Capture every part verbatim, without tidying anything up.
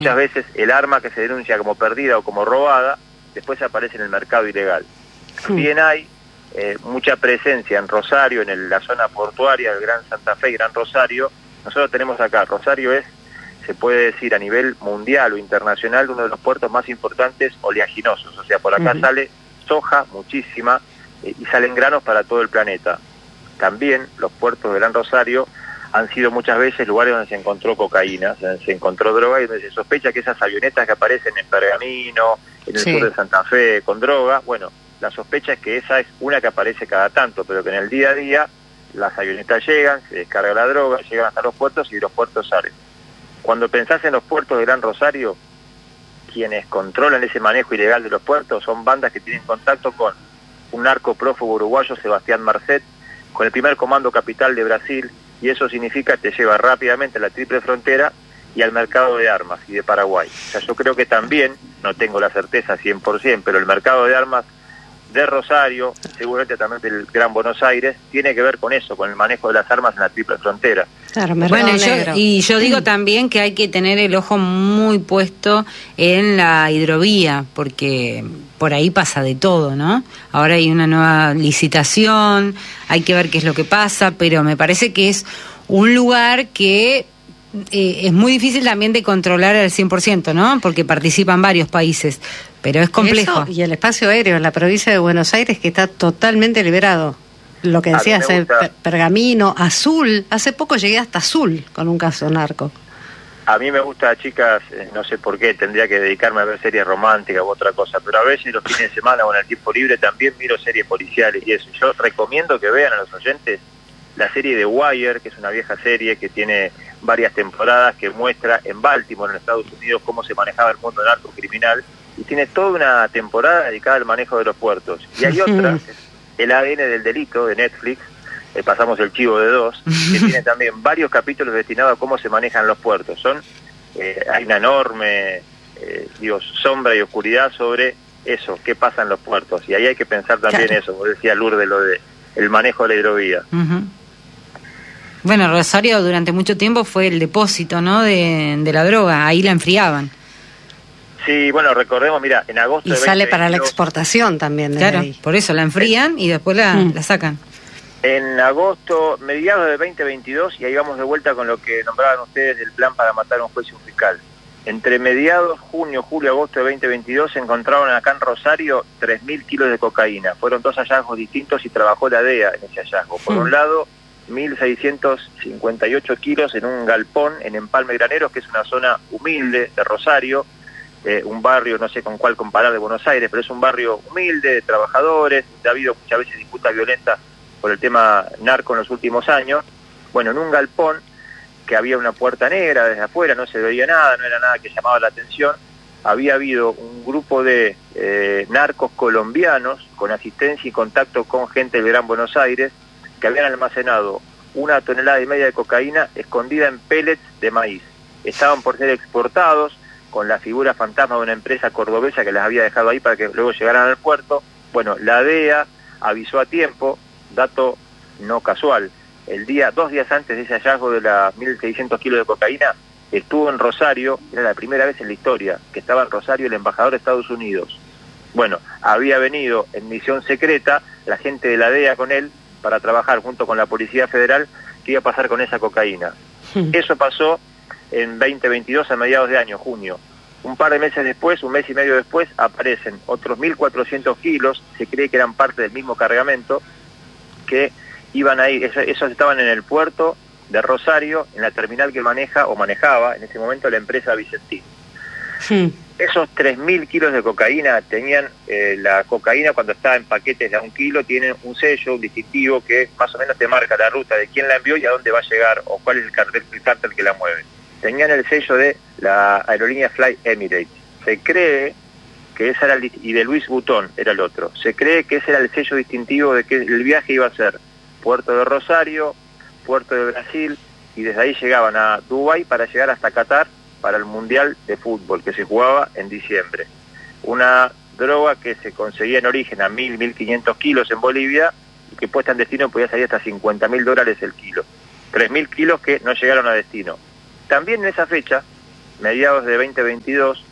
Muchas veces el arma que se denuncia como perdida o como robada, después aparece en el mercado ilegal. También hay eh, mucha presencia en Rosario, en el, la zona portuaria del Gran Santa Fe y Gran Rosario. Nosotros tenemos acá, Rosario es, se puede decir a nivel mundial o internacional, uno de los puertos más importantes oleaginosos. O sea, por acá uh-huh. sale soja muchísima eh, y salen granos para todo el planeta. También los puertos de Gran Rosario han sido muchas veces lugares donde se encontró cocaína, donde se encontró droga y donde se sospecha que esas avionetas que aparecen en Pergamino, en el sí. sur de Santa Fe, con droga, bueno, la sospecha es que esa es una que aparece cada tanto, pero que en el día a día las avionetas llegan, se descarga la droga, llegan hasta los puertos y de los puertos salen. Cuando pensás en los puertos de Gran Rosario, quienes controlan ese manejo ilegal de los puertos son bandas que tienen contacto con un narcoprófugo uruguayo, Sebastián Marcet, con el primer comando capital de Brasil, y eso significa que te lleva rápidamente a la triple frontera y al mercado de armas y de Paraguay. O sea, yo creo que también, no tengo la certeza cien por ciento, pero el mercado de armas de Rosario, seguramente también del Gran Buenos Aires, tiene que ver con eso, con el manejo de las armas en la triple frontera. Claro, bueno, y yo, y yo digo también que hay que tener el ojo muy puesto en la hidrovía, porque por ahí pasa de todo, ¿no? Ahora hay una nueva licitación, hay que ver qué es lo que pasa, pero me parece que es un lugar que eh, es muy difícil también de controlar al cien por ciento, ¿no? Porque participan varios países, pero es complejo. Eso, y el espacio aéreo en la provincia de Buenos Aires, que está totalmente liberado. Lo que decías, eh, Pergamino, Azul. Hace poco llegué hasta Azul con un caso narco. A mí me gusta, chicas, eh, no sé por qué, tendría que dedicarme a ver series románticas u otra cosa, pero a veces los fines de semana o en el tiempo libre también miro series policiales y eso. Yo recomiendo que vean a los oyentes la serie de Wire, que es una vieja serie que tiene varias temporadas, que muestra en Baltimore, en Estados Unidos, cómo se manejaba el mundo narcocriminal, y tiene toda una temporada dedicada al manejo de los puertos. Y hay otra, El A D N del delito, de Netflix, eh, pasamos el chivo de dos, que tiene también varios capítulos destinados a cómo se manejan los puertos. Son eh, hay una enorme eh, digo, sombra y oscuridad sobre eso, qué pasa en los puertos. Y ahí hay que pensar también claro. eso, como decía Lourdes, lo de el manejo de la hidrovía. Uh-huh. Bueno, Rosario durante mucho tiempo fue el depósito, ¿no?, de, de la droga, ahí la enfriaban. Sí, bueno, recordemos, mira, en agosto y de sale para la exportación también. Claro, ahí. Por eso la enfrían y después la, mm. la sacan. En agosto, mediados de veinte veintidós, y ahí vamos de vuelta con lo que nombraban ustedes del plan para matar a un juez y un fiscal. Entre mediados, junio, julio, agosto de veinte veintidós, se encontraron acá en Rosario tres mil kilos de cocaína. Fueron dos hallazgos distintos y trabajó la D E A en ese hallazgo. Por mm. un lado, mil seiscientos cincuenta y ocho kilos en un galpón en Empalme Graneros, que es una zona humilde de Rosario, eh, un barrio, no sé con cuál comparar, de Buenos Aires, pero es un barrio humilde, de trabajadores, ha habido muchas veces disputas violentas por el tema narco en los últimos años. Bueno, en un galpón que había una puerta negra desde afuera, no se veía nada, no era nada que llamaba la atención, había habido un grupo de eh, narcos colombianos con asistencia y contacto con gente del Gran Buenos Aires, que habían almacenado una tonelada y media de cocaína escondida en pellets de maíz. Estaban por ser exportados con la figura fantasma de una empresa cordobesa que las había dejado ahí para que luego llegaran al puerto. Bueno, la D E A avisó a tiempo, dato no casual, el día, dos días antes de ese hallazgo de las mil seiscientos kilos de cocaína, estuvo en Rosario, era la primera vez en la historia que estaba en Rosario el embajador de Estados Unidos. Bueno, había venido en misión secreta la gente de la D E A con él para trabajar junto con la Policía Federal qué iba a pasar con esa cocaína. Eso pasó en veinte veintidós, a mediados de año, junio. Un par de meses después, un mes y medio después, aparecen otros mil cuatrocientos kilos, se cree que eran parte del mismo cargamento, que iban ahí, esos, esos estaban en el puerto de Rosario, en la terminal que maneja o manejaba en ese momento la empresa Vicentín. Sí. Esos tres mil kilos de cocaína tenían, eh, la cocaína cuando está en paquetes de a un kilo, tienen un sello, un distintivo que más o menos te marca la ruta de quién la envió y a dónde va a llegar, o cuál es el cártel, el cártel que la mueve. Tenían el sello de la aerolínea Fly Emirates. Se cree que ese era el, y de Luis Butón era el otro. Se cree que ese era el sello distintivo de que el viaje iba a ser puerto de Rosario, puerto de Brasil, y desde ahí llegaban a Dubái para llegar hasta Qatar para el Mundial de Fútbol que se jugaba en diciembre. Una droga que se conseguía en origen a mil, mil quinientos kilos en Bolivia y que puesta en destino podía salir hasta cincuenta mil dólares el kilo. Tres mil kilos que no llegaron a destino. También en esa fecha, mediados de veinte veintidós,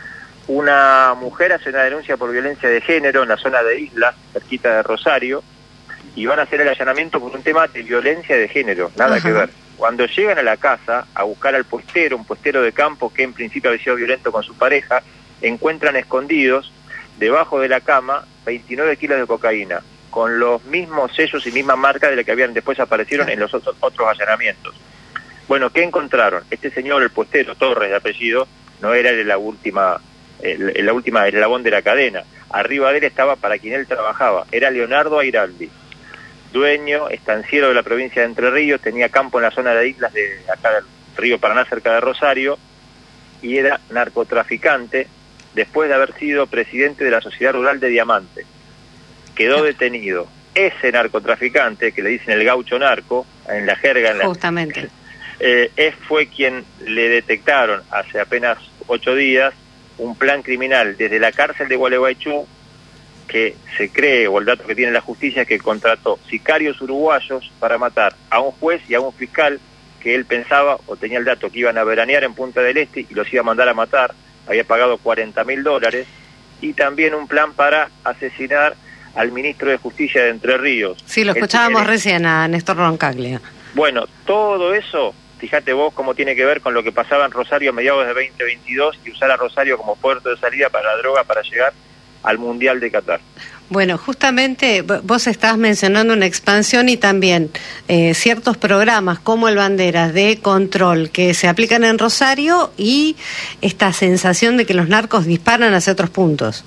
una mujer hace una denuncia por violencia de género en la zona de Islas, cerquita de Rosario, y van a hacer el allanamiento por un tema de violencia de género, nada Ajá. que ver. Cuando llegan a la casa a buscar al puestero, un puestero de campo que en principio había sido violento con su pareja, encuentran escondidos debajo de la cama veintinueve kilos de cocaína, con los mismos sellos y mismas marcas de las que habían después aparecieron en los otros, otros allanamientos. Bueno, ¿qué encontraron? Este señor, el puestero, Torres de apellido, no era la última, el, la última eslabón de la cadena. Arriba de él estaba para quien él trabajaba, era Leonardo Airaldi, dueño, estanciero de la provincia de Entre Ríos, tenía campo en la zona de Islas de acá del río Paraná, cerca de Rosario, y era narcotraficante después de haber sido presidente de la Sociedad Rural de Diamante. Quedó detenido. Ese narcotraficante, que le dicen el gaucho narco, en la jerga... En la, Justamente. Eh, es, fue quien le detectaron hace apenas ocho días un plan criminal desde la cárcel de Gualeguaychú, que se cree, o el dato que tiene la justicia, es que contrató sicarios uruguayos para matar a un juez y a un fiscal que él pensaba, o tenía el dato, que iban a veranear en Punta del Este y los iba a mandar a matar. Había pagado cuarenta mil dólares, y también un plan para asesinar al ministro de Justicia de Entre Ríos. Sí, lo escuchábamos el, recién a Néstor Roncaglia. Bueno, todo eso, fíjate vos cómo tiene que ver con lo que pasaba en Rosario a mediados de veinte veintidós y usar a Rosario como puerto de salida para la droga para llegar al Mundial de Qatar. Bueno, justamente vos estás mencionando una expansión y también eh, ciertos programas como el Banderas de control que se aplican en Rosario, y esta sensación de que los narcos disparan hacia otros puntos.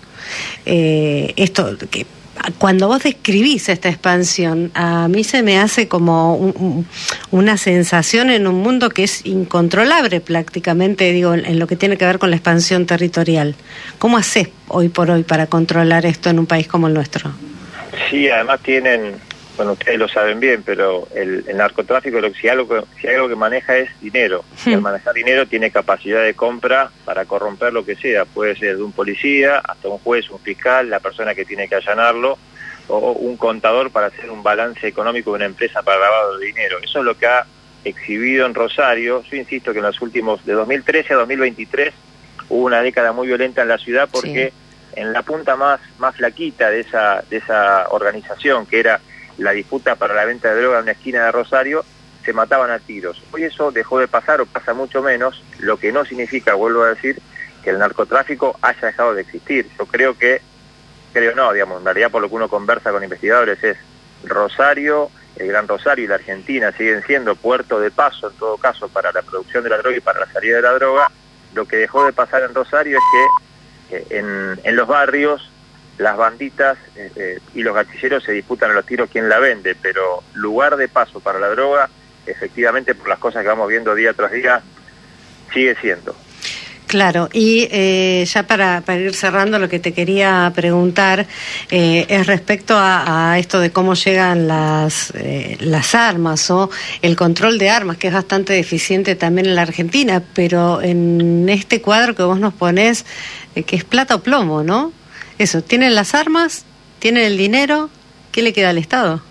Eh, esto que cuando vos describís esta expansión, a mí se me hace como un, un, una sensación en un mundo que es incontrolable prácticamente, digo, en, en lo que tiene que ver con la expansión territorial. ¿Cómo hacés hoy por hoy para controlar esto en un país como el nuestro? Sí, además tienen, bueno, ustedes lo saben bien, pero el, el narcotráfico, lo, si, algo, si algo que maneja es dinero. Y al manejar dinero tiene capacidad de compra para corromper lo que sea. Puede ser de un policía hasta un juez, un fiscal, la persona que tiene que allanarlo, o un contador para hacer un balance económico de una empresa para lavado de dinero. Eso es lo que ha exhibido en Rosario. Yo insisto que en los últimos, de dos mil trece a dos mil veintitrés, hubo una década muy violenta en la ciudad porque sí. en la punta más, más flaquita de esa, de esa organización, que era la disputa para la venta de droga en una esquina de Rosario, se mataban a tiros. Hoy eso dejó de pasar, o pasa mucho menos, lo que no significa, vuelvo a decir, que el narcotráfico haya dejado de existir. Yo creo que, creo no, digamos, en realidad por lo que uno conversa con investigadores es Rosario, el Gran Rosario y la Argentina siguen siendo puerto de paso, en todo caso, para la producción de la droga y para la salida de la droga. Lo que dejó de pasar en Rosario es que eh, en, en los barrios las banditas eh, eh, y los gatilleros se disputan a los tiros quién la vende, pero lugar de paso para la droga, efectivamente, por las cosas que vamos viendo día tras día, sigue siendo. Claro, y eh, ya para, para ir cerrando, lo que te quería preguntar eh, es respecto a, a esto de cómo llegan las, eh, las armas o el control de armas, que es bastante deficiente también en la Argentina, pero en este cuadro que vos nos ponés, eh, que es plata o plomo, ¿no? Eso, ¿tienen las armas? ¿Tienen el dinero? ¿Qué le queda al Estado?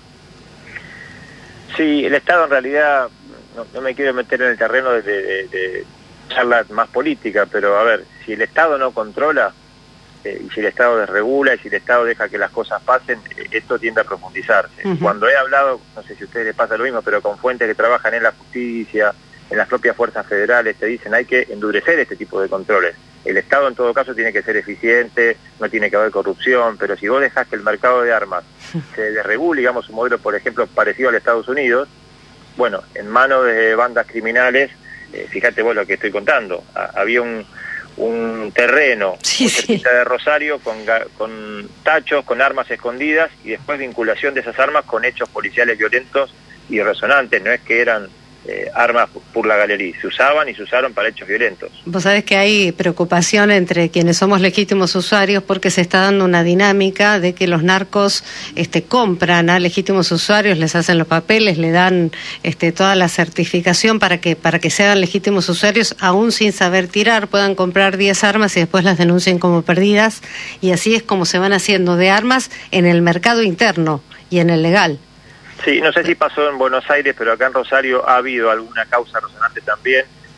Sí, el Estado en realidad, no, no me quiero meter en el terreno de, de, de charla más política, pero a ver, si el Estado no controla, eh, y si el Estado desregula, y si el Estado deja que las cosas pasen, eh, esto tiende a profundizarse. Uh-huh. Cuando he hablado, no sé si a ustedes les pasa lo mismo, pero con fuentes que trabajan en la justicia, en las propias fuerzas federales, te dicen hay que endurecer este tipo de controles. El Estado en todo caso tiene que ser eficiente, no tiene que haber corrupción, pero si vos dejás que el mercado de armas se desregule, digamos un modelo, por ejemplo, parecido al de Estados Unidos, bueno, en manos de bandas criminales, eh, fíjate vos lo que estoy contando, ah, había un, un terreno sí, muy cerquita sí. de Rosario con, con tachos, con armas escondidas, y después vinculación de esas armas con hechos policiales violentos y resonantes. No es que eran Eh, armas por la galería, se usaban y se usaron para hechos violentos. Vos sabés que hay preocupación entre quienes somos legítimos usuarios porque se está dando una dinámica de que los narcos este, compran a legítimos usuarios, les hacen los papeles, le dan este, toda la certificación para que para que sean legítimos usuarios, aún sin saber tirar, puedan comprar diez armas y después las denuncien como perdidas, y así es como se van haciendo de armas en el mercado interno y en el legal. Sí, no sé si pasó en Buenos Aires, pero acá en Rosario ha habido alguna causa resonante también,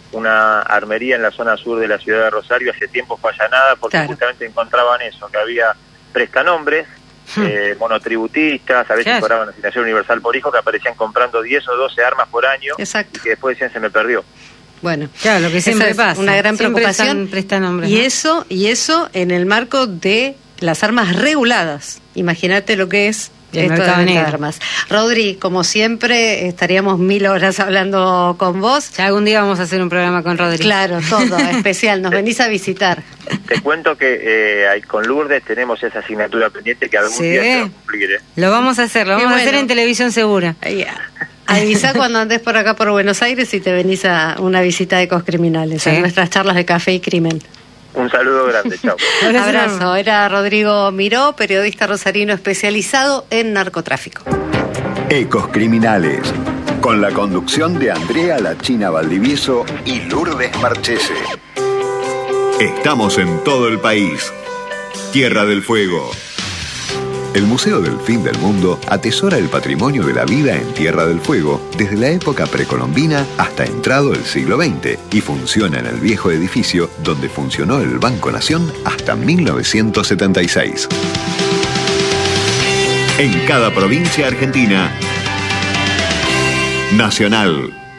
una armería en la zona sur de la ciudad de Rosario, hace tiempo fue allanada porque claro. justamente encontraban eso, que había prestanombres, hmm. eh, monotributistas, a veces claro. cobraban asignación universal por hijo, que aparecían comprando diez o doce armas por año. Exacto. Y que después decían se me perdió. Bueno, claro, lo que siempre pasa. Una gran siempre preocupación. Prestanombres, y ¿no? eso, y eso en el marco de las armas reguladas. Imagínate lo que es el mercado negro. Armas. Rodri, como siempre, estaríamos mil horas hablando con vos. Ya algún día vamos a hacer un programa con Rodri. Claro, todo, especial. Nos venís a visitar. Te cuento que eh, con Lourdes tenemos esa asignatura pendiente que algún sí. día se va a cumplir. ¿eh? Lo vamos a hacer, lo vamos bueno. a hacer en Televisión Segura. Yeah. Avisa cuando andes por acá por Buenos Aires y te venís a una visita de Ecos Criminales, ¿sí? a nuestras charlas de café y crimen. Un saludo grande, chao. Un abrazo. Era Rodrigo Miró, periodista rosarino especializado en narcotráfico. Ecos Criminales, con la conducción de Andrea La China Valdivieso y Lourdes Marchese. Estamos en todo el país. Tierra del Fuego. El Museo del Fin del Mundo atesora el patrimonio de la vida en Tierra del Fuego desde la época precolombina hasta entrado el siglo veinte y funciona en el viejo edificio donde funcionó el Banco Nación hasta mil novecientos setenta y seis. En cada provincia argentina, Nacional.